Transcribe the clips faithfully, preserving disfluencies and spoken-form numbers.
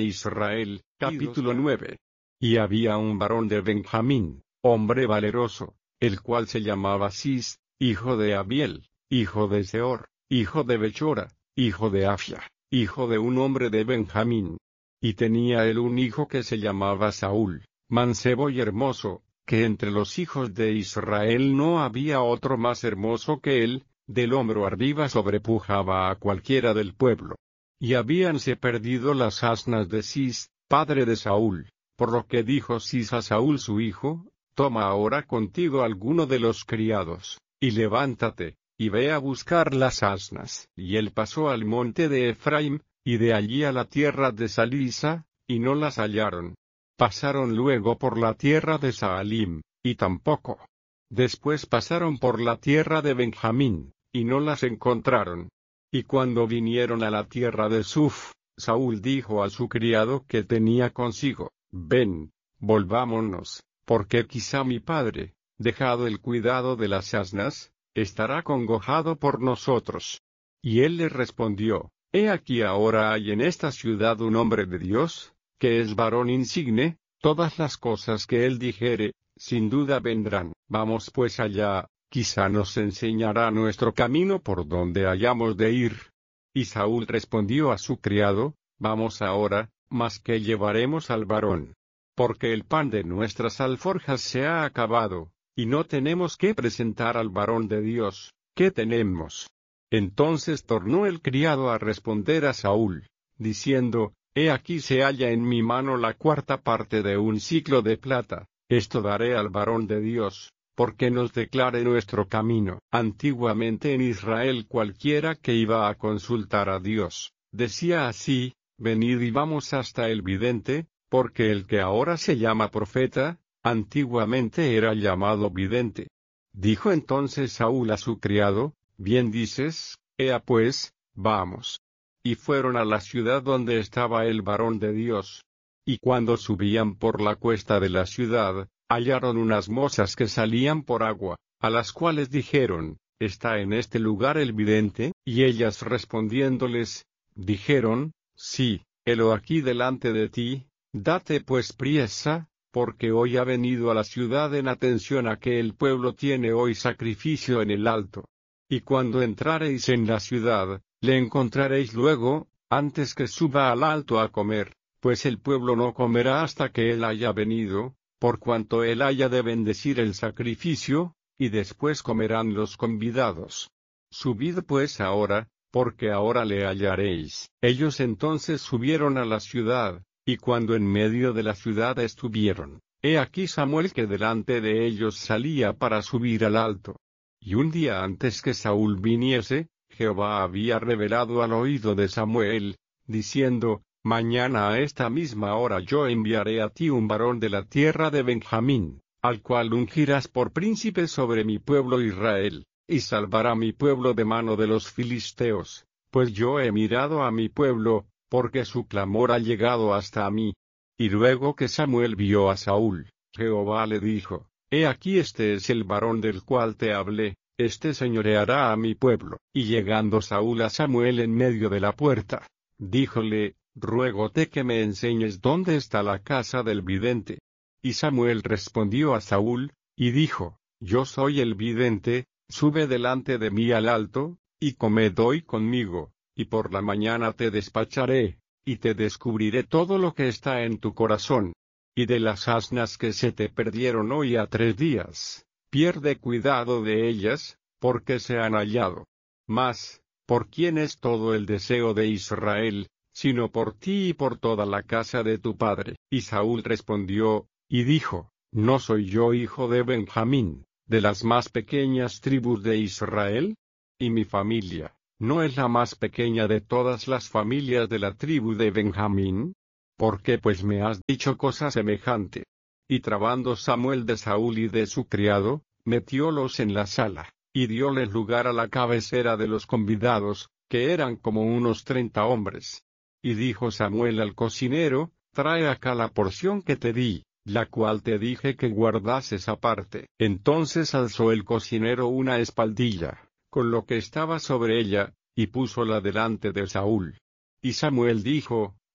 Israel, capítulo nueve. Y había un varón de Benjamín, hombre valeroso, el cual se llamaba Cis, hijo de Abiel, hijo de Seor, hijo de Bechora, hijo de Afia, hijo de un hombre de Benjamín. Y tenía él un hijo que se llamaba Saúl, mancebo y hermoso, que entre los hijos de Israel no había otro más hermoso que él, del hombro arriba sobrepujaba a cualquiera del pueblo. Y habíanse perdido las asnas de Cis, padre de Saúl, por lo que dijo Cis a Saúl su hijo: toma ahora contigo alguno de los criados, y levántate, y ve a buscar las asnas. Y él pasó al monte de Efraim, y de allí a la tierra de Salisa, y no las hallaron. Pasaron luego por la tierra de Saalim, y tampoco. Después pasaron por la tierra de Benjamín, y no las encontraron. Y cuando vinieron a la tierra de Suf, Saúl dijo a su criado que tenía consigo: ven, volvámonos, porque quizá mi padre, dejado el cuidado de las asnas, estará congojado por nosotros. Y él le respondió: he aquí ahora hay en esta ciudad un hombre de Dios, que es varón insigne, todas las cosas que él dijere, sin duda vendrán. Vamos pues allá, quizá nos enseñará nuestro camino por donde hayamos de ir. Y Saúl respondió a su criado: vamos ahora, mas ¿qué llevaremos al varón? Porque el pan de nuestras alforjas se ha acabado, y no tenemos qué presentar al varón de Dios. ¿Qué tenemos? Entonces tornó el criado a responder a Saúl, diciendo: he aquí se halla en mi mano la cuarta parte de un siclo de plata, esto daré al varón de Dios, porque nos declare nuestro camino. Antiguamente en Israel cualquiera que iba a consultar a Dios, decía así: venid y vamos hasta el vidente, porque el que ahora se llama profeta, antiguamente era llamado vidente. Dijo entonces Saúl a su criado: bien dices, ea pues, vamos. Y fueron a la ciudad donde estaba el varón de Dios. Y cuando subían por la cuesta de la ciudad, hallaron unas mozas que salían por agua, a las cuales dijeron: ¿está en este lugar el vidente? Y ellas respondiéndoles, dijeron: sí, helo aquí delante de ti, date pues priesa, porque hoy ha venido a la ciudad en atención a que el pueblo tiene hoy sacrificio en el alto. Y cuando entrareis en la ciudad, le encontraréis luego, antes que suba al alto a comer, pues el pueblo no comerá hasta que él haya venido, por cuanto él haya de bendecir el sacrificio, y después comerán los convidados. Subid pues ahora, porque ahora le hallaréis. Ellos entonces subieron a la ciudad, y cuando en medio de la ciudad estuvieron, he aquí Samuel que delante de ellos salía para subir al alto. Y un día antes que Saúl viniese, Jehová había revelado al oído de Samuel, diciendo: mañana a esta misma hora yo enviaré a ti un varón de la tierra de Benjamín, al cual ungirás por príncipe sobre mi pueblo Israel, y salvará mi pueblo de mano de los filisteos, pues yo he mirado a mi pueblo, porque su clamor ha llegado hasta a mí. Y luego que Samuel vio a Saúl, Jehová le dijo: he aquí este es el varón del cual te hablé, este señoreará a mi pueblo. Y llegando Saúl a Samuel en medio de la puerta, díjole: ruégote que me enseñes dónde está la casa del vidente. Y Samuel respondió a Saúl, y dijo: yo soy el vidente, sube delante de mí al alto, y comed hoy conmigo, y por la mañana te despacharé, y te descubriré todo lo que está en tu corazón. Y de las asnas que se te perdieron hoy a tres días, pierde cuidado de ellas, porque se han hallado. Mas, ¿por quién es todo el deseo de Israel, sino por ti y por toda la casa de tu padre? Y Saúl respondió, y dijo: ¿no soy yo hijo de Benjamín, de las más pequeñas tribus de Israel? Y mi familia, ¿no es la más pequeña de todas las familias de la tribu de Benjamín? ¿Por qué pues me has dicho cosa semejante? Y trabando Samuel de Saúl y de su criado, metiólos en la sala, y dióles lugar a la cabecera de los convidados, que eran como unos treinta hombres. Y dijo Samuel al cocinero: trae acá la porción que te di, la cual te dije que guardases aparte. Entonces alzó el cocinero una espaldilla, con lo que estaba sobre ella, y púsola delante de Saúl. Y Samuel dijo: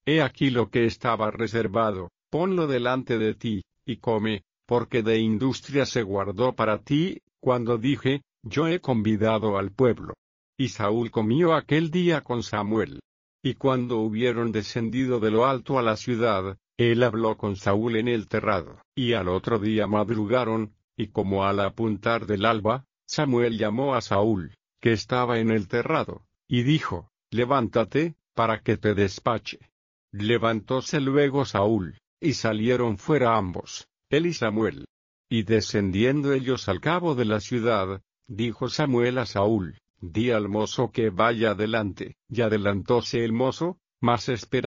he aquí lo que estaba reservado, ponlo delante de ti, y come, porque de industria se guardó para ti, cuando dije, yo he convidado al pueblo. Y Saúl comió aquel día con Samuel. Y cuando hubieron descendido de lo alto a la ciudad, él habló con Saúl en el terrado. Y al otro día madrugaron, y como al apuntar del alba, Samuel llamó a Saúl, que estaba en el terrado, y dijo, levántate, para que te despache. Levantóse luego Saúl, y salieron fuera ambos, él y Samuel. Y descendiendo ellos al cabo de la ciudad, dijo Samuel a Saúl, di al mozo que vaya adelante. Y adelantóse el mozo, mas esperando